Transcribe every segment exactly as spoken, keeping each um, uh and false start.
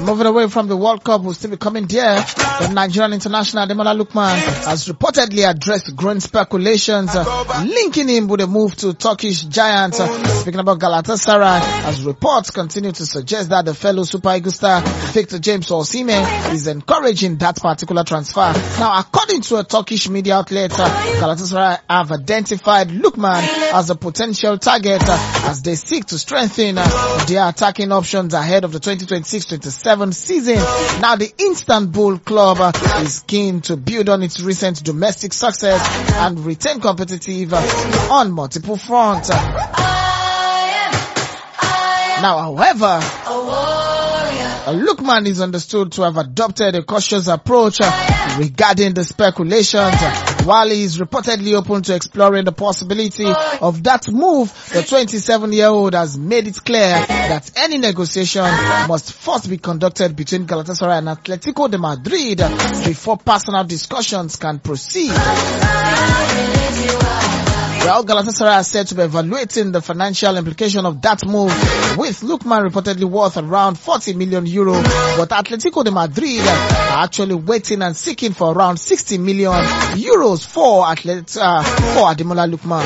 Moving away from the World Cup, will still be coming there. The Nigerian international Ademola Lookman has reportedly addressed growing speculations uh, linking him with a move to Turkish giants. Uh, speaking about Galatasaray, as reports continue to suggest that the fellow Super Eagles star Victor James Osimhen is encouraging that particular transfer. Now, according to a Turkish media outlet, uh, Galatasaray have identified Lookman as a potential target uh, as they seek to strengthen uh, their attacking options ahead of the twenty twenty-six twenty-seven season. Now, the Istanbul club uh, is keen to build on its recent domestic success and retain competitive uh, on multiple fronts. Now, however, Uh, Lookman is understood to have adopted a cautious approach uh, regarding the speculations. Uh, while he is reportedly open to exploring the possibility of that move, the twenty-seven-year-old has made it clear that any negotiation must first be conducted between Galatasaray and Atletico de Madrid uh, before personal discussions can proceed. Well, Galatasaray is said to be evaluating the financial implication of that move, with Lookman reportedly worth around forty million euro, but Atletico de Madrid are actually waiting and seeking for around sixty million euros for Atlet uh, for Ademola Lookman.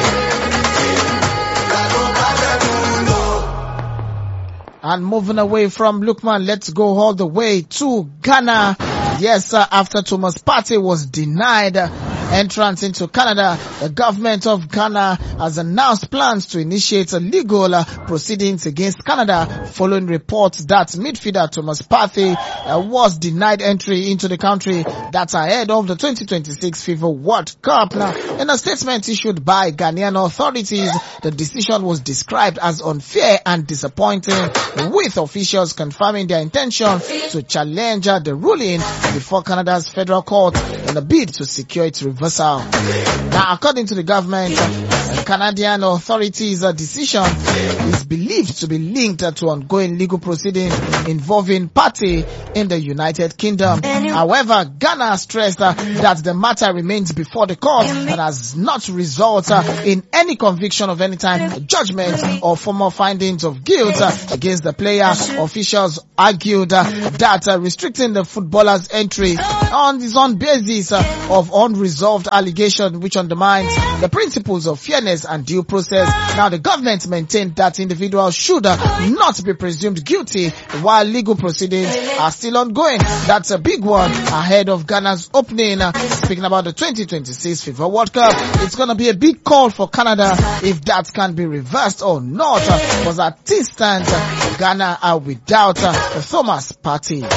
And moving away from Lookman, let's go all the way to Ghana. Yes, uh, after Thomas Partey was denied uh, entrance into Canada, the government of Ghana has announced plans to initiate a legal uh, proceedings against Canada following reports that midfielder Thomas Partey uh, was denied entry into the country. That's ahead of the twenty twenty-six FIFA World Cup. Now, in a statement issued by Ghanaian authorities, the decision was described as unfair and disappointing, with officials confirming their intention to challenge uh, the ruling before Canada's federal court in a bid to secure its reversal. Now, according to the government, uh, Canadian authorities' uh, decision is believed to be linked uh, to ongoing legal proceedings involving Partey in the United Kingdom. However, Ghana stressed uh, that the matter remains before the court and has not resulted uh, in any conviction of any time, judgment or formal findings of guilt uh, against the player. Officials argued uh, that uh, restricting the footballer's entry on his own basis uh, of unresolved allegation which undermines the principles of fairness and due process. Now, the government maintained that individuals should uh, not be presumed guilty while legal proceedings are still ongoing. That's a big one ahead of Ghana's opening. Uh, speaking about the twenty twenty-six FIFA World Cup, it's going to be a big call for Canada if that can be reversed or not. Uh, because at this time, uh, Ghana are without uh, Thomas Partey.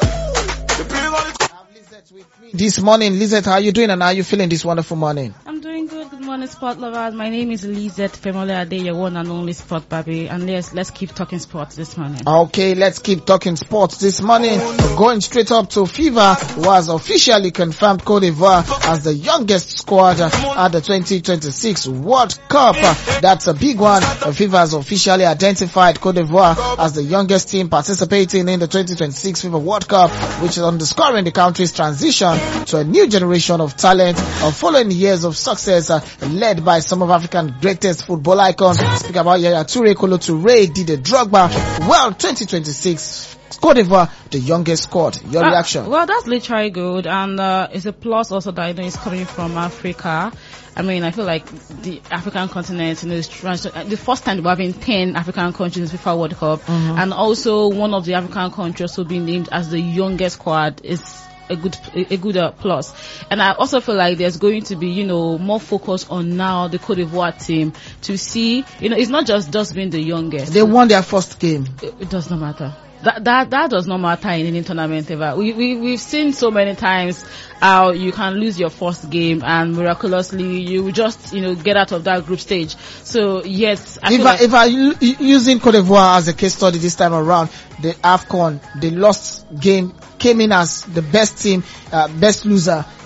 This morning, Lizette, how are you doing and how are you feeling this wonderful morning? I'm doing good. Good morning, sport lovers. My name is Lizette Femole Ade, your one and only sport baby. And let's, let's keep talking sports this morning. Okay, let's keep talking sports this morning. Going straight up to FIFA, who has officially confirmed Cote d'Ivoire as the youngest squad at the twenty twenty-six World Cup. That's a big one. FIFA has officially identified Cote d'Ivoire as the youngest team participating in the twenty twenty-six FIFA World Cup, which is underscoring the country's transition to a new generation of talent uh, following years of success uh, led by some of Africa's greatest football icons. Speak about Yaya Toure, Kolo Toure, Didier Drogba. Well, twenty twenty-six Cote d'Ivoire, the youngest squad. Your uh, reaction? Well, that's literally good, and uh, it's a plus also that I know it's coming from Africa. I mean, I feel like the African continent, you know, is trans- the first time we're having ten African countries in FIFA World Cup, mm-hmm. and also one of the African countries also being named as the youngest squad is a good, a good uh, plus. And I also feel like there's going to be, you know, more focus on now the Cote d'Ivoire team to see, you know, it's not just just being the youngest. They won their first game. It, it does not matter. That, that, that does not matter in any tournament ever. We, we, we've seen so many times how you can lose your first game and miraculously you just, you know, get out of that group stage. So yes, I if feel I, like if I using Cote d'Ivoire as a case study this time around, the AFCON, the lost game came in as the best team, uh, best loser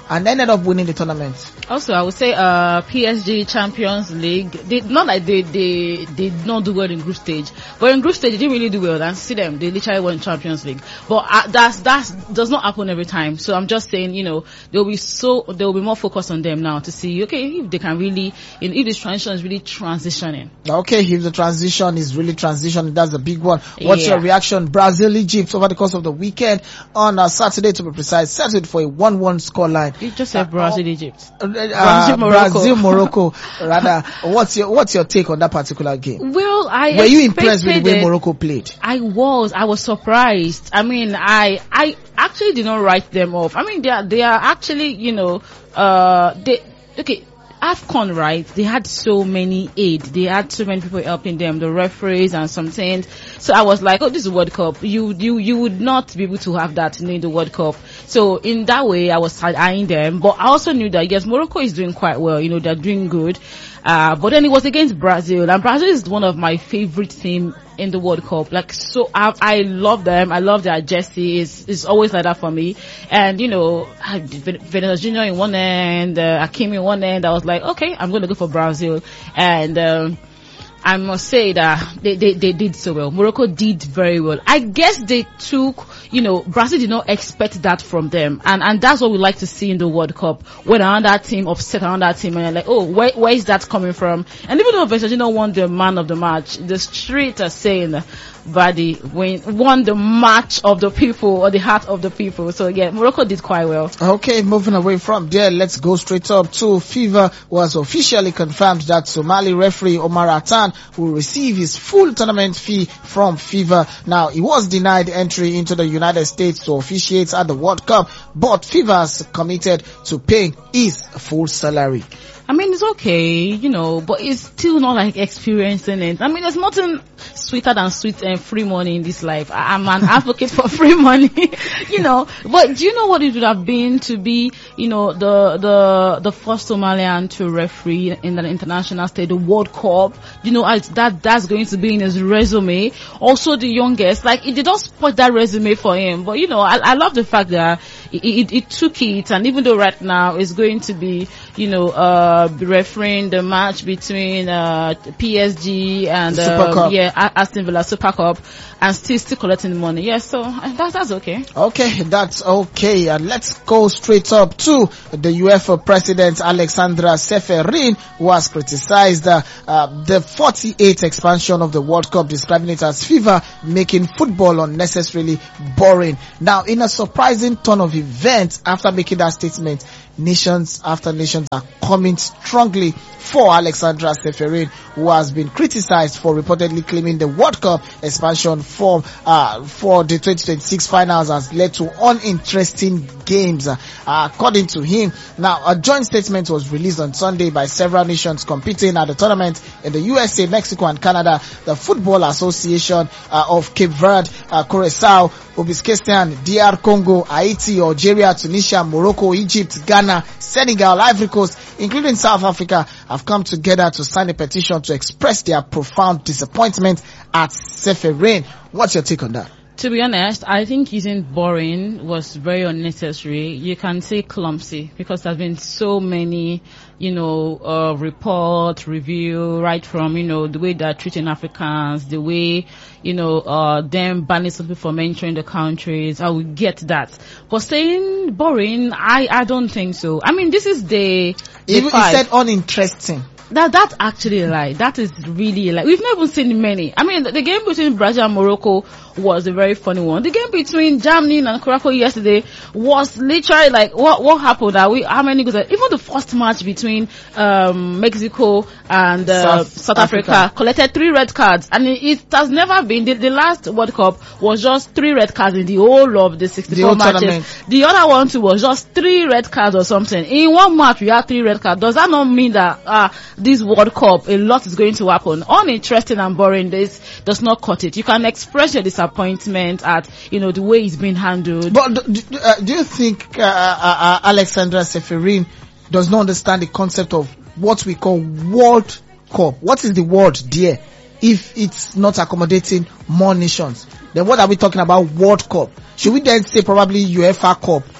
and ended up winning the tournament. Also, I would say uh, P S G Champions League. They, not like they they they did not do well in group stage, but in group stage they didn't really do well. And see them, they literally won Champions League. But uh, that's that's does not happen every time. So I'm just saying, you know, they'll be so they'll be more focused on them now to see, okay, if they can really, you know, if this transition is really transitioning. Okay, if the transition is really transitioning, that's a big one. What's Yeah. your reaction? Brazil, Egypt over the course of the weekend on uh, Saturday, to be precise, settled for a one one scoreline. You just said Brazil, Egypt. Uh, Brazil, Morocco. Brazil, Morocco. Rather, what's your what's your take on that particular game? Well, I Were you impressed with the way expected it. Morocco played? I was. I was surprised. I mean, I I actually did not write them off. I mean, they are they are actually, you know, uh, they okay. AFCON, right? They had so many aid. They had so many people helping them, the referees and some things. So I was like, oh, this is World Cup. You you you would not be able to have that in the World Cup. So in that way, I was side eyeing them. But I also knew that yes, Morocco is doing quite well. You know, they're doing good. Uh, but then it was against Brazil, and Brazil is one of my favorite teams in the World Cup. Like, so I, I love them. I love their jersey. It's, it's always like that for me. And, you know, Vinicius Junior in one end, uh, Hakim in one end. I was like, okay, I'm going to go for Brazil. And, um, I must say that they, they, they did so well. Morocco did very well. I guess they took, you know, Brazil did not expect that from them. And, and that's what we like to see in the World Cup. When another team upset another team and you're like, oh, where, where is that coming from? And even though Vinicius won the man of the match, the street are saying, Buddy win, won the match of the people or the heart of the people. So yeah, Morocco did quite well. Okay, moving away from there, let's go straight up to FIFA. Was officially confirmed that Somali referee Omar Atan will receive his full tournament fee from FIFA. Now, he was denied entry into the United States to officiate at the World Cup, but FIFA has committed to paying his full salary. I mean, it's okay, you know, but it's still not like experiencing it. I mean, there's nothing sweeter than sweet and free money in this life. I, I'm an advocate for free money, you know. But do you know what it would have been to be, you know, the the the first Somalian to referee in an international stage, the World Cup? You know, I, that that's going to be in his resume. Also, the youngest, like, it did not spoil that resume for him. But you know, I, I love the fact that it, it, it took it, and even though right now it's going to be, you know, uh. Uh, refereeing the match between uh, P S G and uh, yeah, Aston Villa Super Cup, and still still collecting money. Yeah, so uh, that's that's okay. Okay, that's okay. And let's go straight up to the UEFA president Alexandra Seferin, who has criticized uh, uh, the forty-eighth expansion of the World Cup, describing it as FIFA making football unnecessarily boring. Now, in a surprising turn of events, after making that statement, nations after nations are coming strongly for Alexandra Seferin, who has been criticized for reportedly claiming the World Cup expansion for uh, for the twenty twenty-six finals has led to uninteresting games. Uh, according to him, now a joint statement was released on Sunday by several nations competing at the tournament in the U S A, Mexico, and Canada. The Football Association uh, of Cape Verde, uh, Curacao, Uzbekistan, D R Congo, Haiti, Algeria, Tunisia, Morocco, Egypt, Ghana, Senegal, Ivory Coast, including South Africa, have come together to sign a petition to express their profound disappointment at Seferin. What's your take on that? To be honest, I think using boring was very unnecessary. You can say clumsy, because there's been so many, you know, uh, report, review, right from, you know, the way they're treating Africans, the way, you know, uh, them banning some people from entering the countries. I would get that. But saying boring, I, I don't think so. I mean, this is the, the Even five. He said uninteresting. That that's actually a lie. That is really a lie. We've never seen many. I mean, the, the game between Brazil and Morocco was a very funny one. The game between Germany and Curacao yesterday was literally like, what what happened? That we how many goals? Even the first match between um Mexico and uh, South, South Africa, Africa collected three red cards, and it, it has never been. The, the last World Cup was just three red cards in the whole of the sixty-four the matches. Tournament. The other one too was just three red cards or something. In one match, we had three red cards. Does that not mean that uh this World Cup, a lot is going to happen? Uninteresting and boring, this does not cut it. You can express your disappointment at, you know, the way it's been handled. But do, do, uh, do you think uh, uh, uh, Alexandra Seferin does not understand the concept of what we call World Cup? What is the word there if it's not accommodating more nations? Then what are we talking about World Cup? Should we then say probably UEFA Cup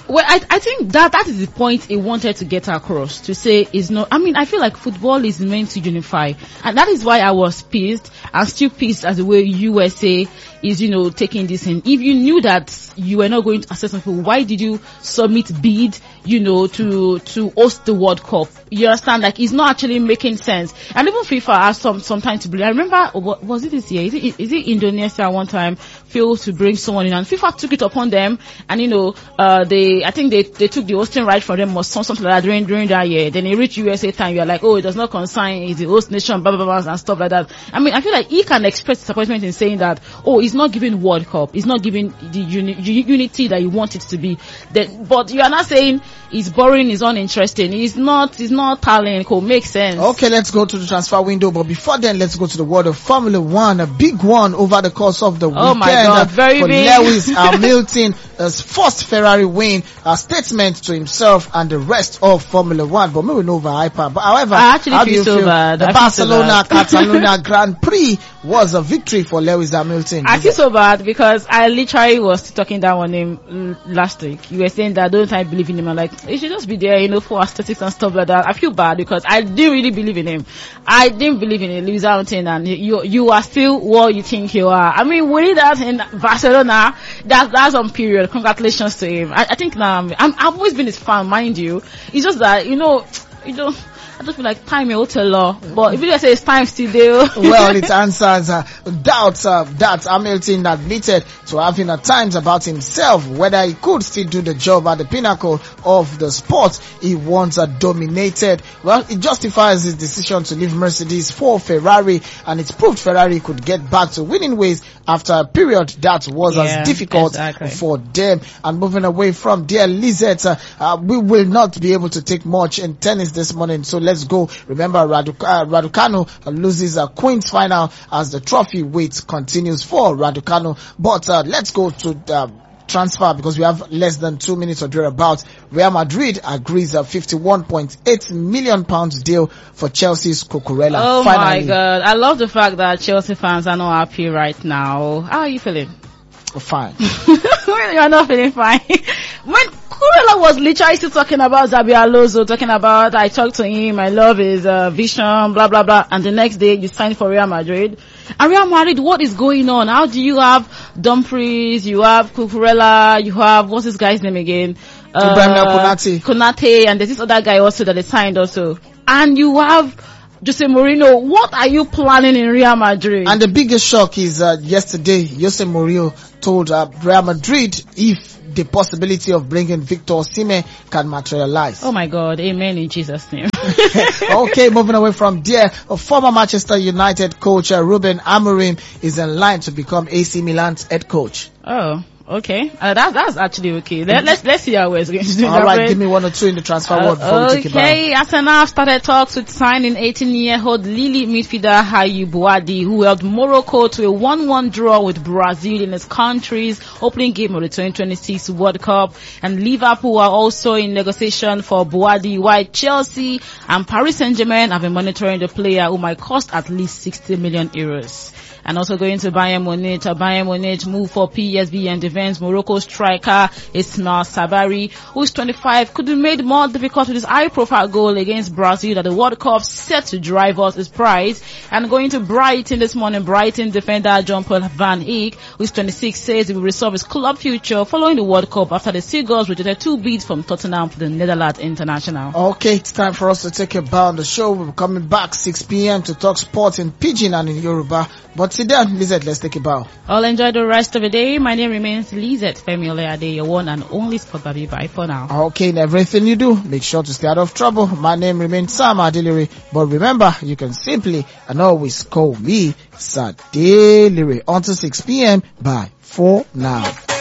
Well, I, I think that that is the point he wanted to get across, to say is not, I mean, I feel like football is meant to unify. And that is why I was pissed, and still pissed as the way U S A is, you know, taking this in. If you knew that you were not going to assess people, why did you submit bid, you know, to, to host the World Cup? You understand? Like, it's not actually making sense. And even FIFA has some, some time to believe. I remember, was it this year? Is it, is it Indonesia one time failed to bring someone in, and FIFA took it upon them, and, you know, uh, they, I think they, they took the hosting right from them or something like that during, during that year. Then it reached U S A time, you're like, oh, it does not concern, it's the host nation, blah, blah, blah, and stuff like that. I mean, I feel like he can express disappointment in saying that, oh, he's not giving World Cup, he's not giving the uni- unity that you want it to be. That, but you are not saying it's boring, it's uninteresting, it's not, it's not talent, it makes sense. Okay, let's go to the transfer window, but before then, let's go to the world of Formula One, a big one over the course of the oh weekend. My God, very for big. Lewis Hamilton, his first Ferrari win, a statement to himself and the rest of Formula One, but maybe no overhyper. But however, I actually how feel do you so feel? bad. The I Barcelona feel so Catalunya Grand Prix was a victory for Lewis Hamilton. I feel so bad because I literally was talking down on him last week. You were saying that don't I believe in him? I'm like, he should just be there, you know, for aesthetics and stuff like that. I feel bad because I didn't really believe in him. I didn't believe in Lewis Hamilton, and you you are still what you think you are. I mean, we did that in Barcelona. That that's on period. Congratulations to him. I, I think now I'm, I'm I've always been his fan, mind you. It's just that you know you don't. I just feel like time your hotel law, but if you just say it's time still there. Well, it answers uh, doubts uh, that Hamilton admitted to having at times about himself, whether he could still do the job at the pinnacle of the sport he once uh, dominated. Well, it justifies his decision to leave Mercedes for Ferrari, and it's proved Ferrari could get back to winning ways after a period that was yeah, as difficult exactly. for them. And moving away from there, Lizette, uh, uh, we will not be able to take much in tennis this morning, so let's go. Remember, Radu- uh, Raducanu uh, loses a Queen's final as the trophy wait continues for Raducanu. But uh, let's go to uh, transfer because we have less than two minutes or thereabouts. Real Madrid agrees a fifty-one point eight million pounds deal for Chelsea's Cucurella. Oh Finally. my God. I love the fact that Chelsea fans are not happy right now. How are you feeling? Fine. You're not feeling fine. When Cucurella was literally still talking about Xabi Alonso, talking about, I talked to him, I love his uh, vision, blah, blah, blah, and the next day you signed for Real Madrid. And Real Madrid, what is going on? How do you have Dumfries, you have Cucurella, you have, what's this guy's name again? Uh, Ibrahim Konate. Konate, and there's this other guy also that they signed also. And you have Jose Mourinho. What are you planning in Real Madrid? And the biggest shock is uh, yesterday, Jose Mourinho told uh, Real Madrid if the possibility of bringing Victor Osimhen can materialize. Oh my God, amen in Jesus' name. Okay, moving away from there, a former Manchester United coach uh, Ruben Amorim is in line to become A C Milan's head coach. Oh. Okay, uh, that, that's actually okay. Let, let's let's see how it's going to do. All right, give me one or two in the transfer uh, world before okay. we take it back. Okay, Arsenal started talks with signing eighteen-year-old Lille midfielder Hayou Bouadi, who helped Morocco to a one one draw with Brazil in his country's opening game of the twenty twenty-six World Cup. And Liverpool are also in negotiation for Bouadi, while Chelsea and Paris Saint-Germain have been monitoring the player, who might cost at least sixty million euros. And also going to Bayern Munich, Bayern Munich move for P S V and defends Morocco striker Ismail Sabari, who is twenty-five, could be made more difficult with his high-profile goal against Brazil at the World Cup, set to drive us his prize. And going to Brighton this morning, Brighton defender John-Paul Van Eyck, who is twenty-six, says he will resolve his club future following the World Cup after the Seagulls rejected two bids from Tottenham for the Netherlands International. Okay, it's time for us to take a bow on the show. We'll be coming back six p.m. to talk sports in Pidgin and in Yoruba. But sit down, Lizette, let's take a bow. I'll enjoy the rest of the day. My name remains Lizette Femi Oleade, your one and only sport baby. Bye for now. Okay, in everything you do, make sure to stay out of trouble. My name remains Sam Adeliri, but remember, you can simply and always call me Sadeliri. Until six p.m. Bye for now.